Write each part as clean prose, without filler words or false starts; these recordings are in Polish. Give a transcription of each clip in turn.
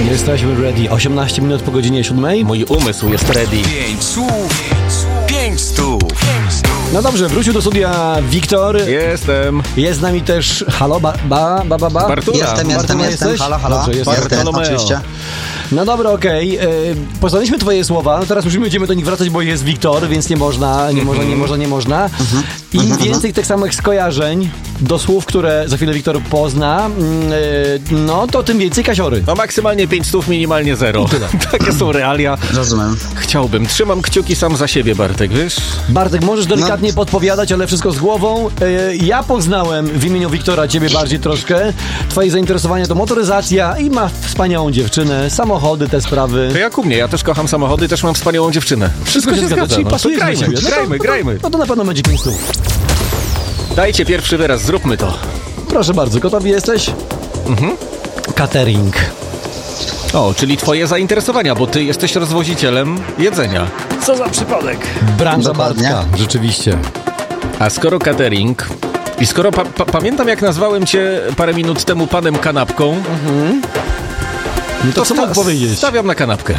Jesteśmy ready. 18 minut po godzinie 7. Mój umysł jest ready. 5 słów, 5 stów. No dobrze, wrócił do studia Wiktor. Jestem. Jest z nami też, halo, Bartura. Jestem, jesteś? halo. Dobrze, jestem. Jestem, oczywiście. No dobra, okej. Poznaliśmy twoje słowa, no teraz już będziemy do nich wracać, bo jest Wiktor, więc nie można. Im więcej tych samych skojarzeń do słów, które za chwilę Wiktor pozna, no to tym więcej kasiory. No maksymalnie 5 stów, minimalnie 0. Takie są realia. Rozumiem. Chciałbym. Trzymam kciuki sam za siebie, Bartek, wiesz? Bartek, możesz delikatnie podpowiadać, ale wszystko z głową. Ja poznałem w imieniu Wiktora ciebie bardziej troszkę. Twoje zainteresowanie to motoryzacja i ma wspaniałą dziewczynę, samochody, te sprawy. To jak u mnie, ja też kocham samochody, też mam wspaniałą dziewczynę. Wszystko się zgadza, czyli no. pasujesz do siebie. Grajmy. No to na pewno będzie 5 stów. Dajcie pierwszy wyraz, zróbmy to. Proszę bardzo, gotowi jesteś? Catering. O, czyli twoje zainteresowania, bo ty jesteś rozwozicielem jedzenia. Co za przypadek. Branża Dokładnie. Bartka, rzeczywiście. A skoro catering i skoro pamiętam, jak nazwałem cię parę minut temu panem kanapką, No to co mógł powiedzieć? Stawiam na kanapkę.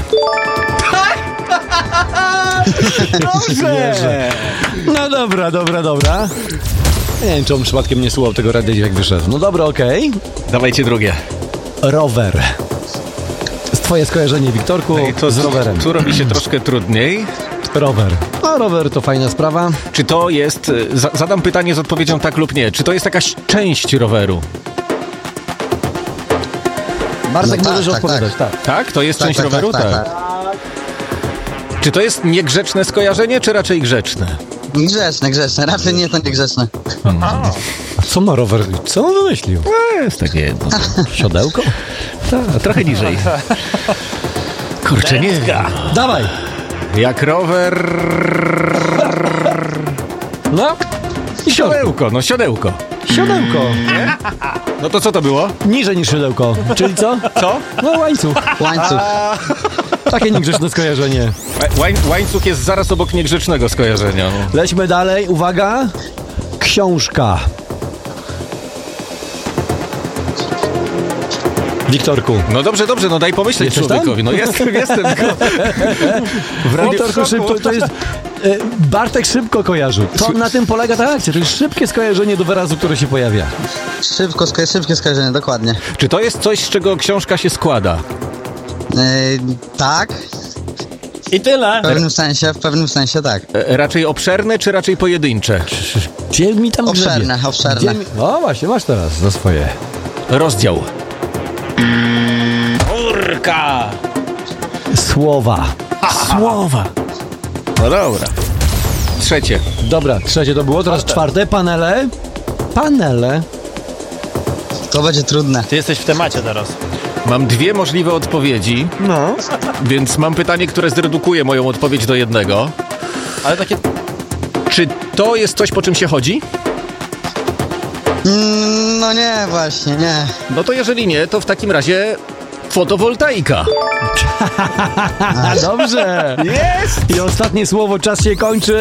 Dobrze. No dobra. Nie wiem, czy on przypadkiem nie słuchał tego radia, jak wyszedł. No dobra, okej. Dawajcie drugie. Rower. Twoje skojarzenie, Wiktorku, z rowerem. Tu robi się troszkę trudniej. Rower. No, rower to fajna sprawa. Czy to jest... Zadam pytanie z odpowiedzią tak lub nie. Czy to jest jakaś część roweru? Bartek, No możesz tak, odpowiadać, tak. Tak? To jest część roweru? Tak. Czy to jest niegrzeczne skojarzenie, czy raczej grzeczne? Grzeczne. Raczej nie to niegrzeczne. A co ma rower? Co on wymyślił? Jest takie... Siodełko? Tak, trochę niżej. Kurczę, nie. Dawaj! Jak rower... No i Siodełko, no siodełko. siodełko. No to co to było? Niżej niż siodełko. Czyli co? Co? No łańcuch. Łańcuch. Takie niegrzeczne skojarzenie. Łańcuch jest zaraz obok niegrzecznego skojarzenia. No. Lećmy dalej. Uwaga. Książka. Wiktorku. No dobrze, no daj pomyśleć Jesteś człowiekowi. tam? No jestem, tylko... Wiktorku, szybko, to jest... Bartek szybko kojarzył. To na tym polega ta akcja. To jest szybkie skojarzenie do wyrazu, które się pojawia. Szybkie skojarzenie, dokładnie. Czy to jest coś, z czego książka się składa? Tak. I tyle. W pewnym sensie tak. Raczej obszerne, czy raczej pojedyncze? Gdzie mi tam Obszerne. No właśnie, masz teraz za swoje. Rozdział. Urka! Słowa. Słowa. No dobra. Trzecie. Dobra, trzecie to było, teraz czwarte. Panele. To będzie trudne. Ty jesteś w temacie teraz. Mam dwie możliwe odpowiedzi, No. więc mam pytanie, które zredukuje moją odpowiedź do jednego. Ale takie... Czy to jest coś, po czym się chodzi? No nie, właśnie, nie. No to jeżeli nie, to w takim razie fotowoltaika. Dobrze. Jest! I ostatnie słowo, czas się kończy.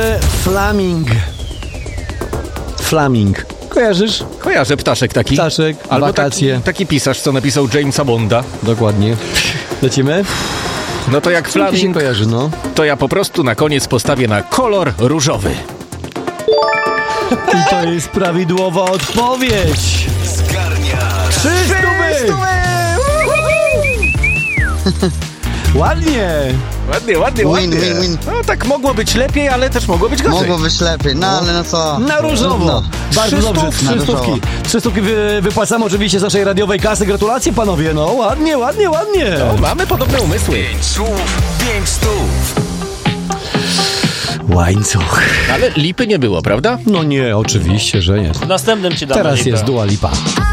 Flaming. Kojarzysz? Kojarzę ptaszek taki. Ptaszek, Albo wakacje. taki pisarz, co napisał Jamesa Bonda. Dokładnie. Lecimy? No to jak Co ci się flaming, kojarzy, no? to ja po prostu na koniec postawię na kolor różowy. I to jest prawidłowa odpowiedź. Zgarnia 3 stówy! Ładnie. Ładnie. Win. No tak mogło być lepiej, ale też mogło być gorzej. Mogło być lepiej, no ale no co. Na różowo. Trudno. Bardzo dobrze. 3 Na różowo. stówki. 3 stówki wypłacamy oczywiście z naszej radiowej kasy. Gratulacje, panowie. No ładnie. No, mamy podobne umysły. 5 słów, 5 stów. Łańcuch. Ale lipy nie było, prawda? No nie, oczywiście, że nie. W następnym ci dam Teraz lipę. jest Dua Lipa.